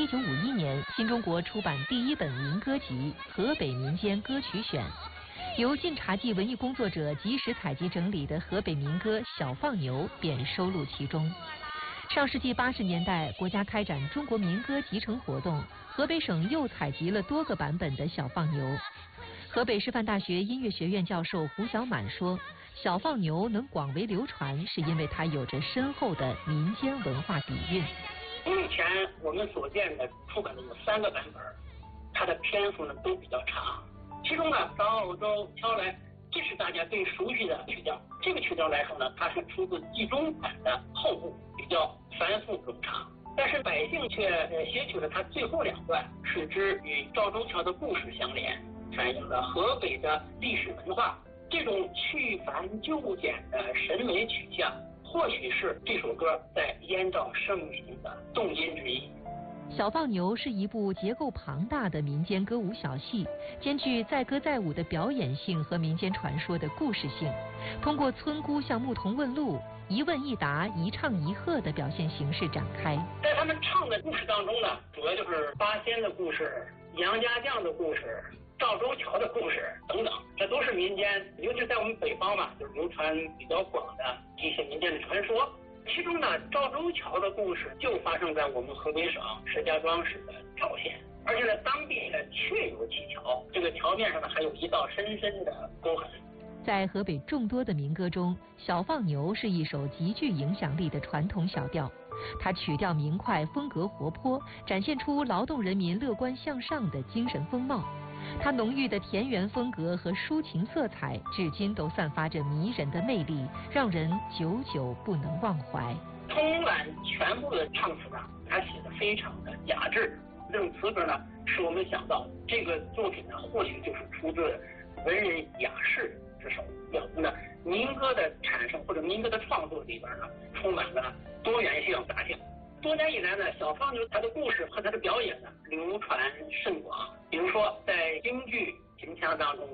1951年，新中国出版第一本民歌集《河北民间歌曲选》，由晋察冀文艺工作者及时采集整理的河北民歌《小放牛》便收录其中。上世纪80年代，国家开展中国民歌集成活动，河北省又采集了多个版本的《小放牛》。河北师范大学音乐学院教授胡小满说，小放牛能广为流传，是因为它有着深厚的民间文化底蕴。 目前我们所见的出版的有3个版本，它的篇幅呢都比较长。其中呢，张澳洲挑来，这是大家最熟悉的曲调。这个曲调来说呢，它是出自冀中版的后部，比较繁复冗长。但是百姓却写取了它最后2段，使之与赵州桥的故事相连，反映了河北的历史文化。这种去繁就简的审美取向，或许是这首歌在燕赵盛名的动因之一。 小放牛是一部结构庞大的民间歌舞小戏，兼具载歌载舞的表演性和民间传说的故事性。通过村姑向牧童问路、一问一答、一唱一和的表现形式展开。 在他们唱的故事当中呢，主要就是八仙的故事、杨家将的故事、赵州桥的故事等等，这都是民间，尤其在我们北方嘛，就是流传比较广的一些民间的传说。其中呢，赵州桥的故事就发生在我们河北省石家庄市的赵县，而且呢，当地呢确有砌桥，这个桥面上呢还有一道深深的沟痕。 在河北众多的民歌中，《小放牛》是一首极具影响力的传统小调。它曲调明快，风格活泼，展现出劳动人民乐观向上的精神风貌。它浓郁的田园风格和抒情色彩，至今都散发着迷人的魅力，让人久久不能忘怀。 通览全部的唱词啊，它写得非常的雅致。这种词歌呢，使我们想到这个作品呢，或许就是出自文人雅士之手。表明呢，民歌的产生或者民歌的创作里边呢，充满了多元性、杂性。多年以来呢，小放牛它的故事和它的表演呢，流传甚广。比如说，在京剧秦腔当中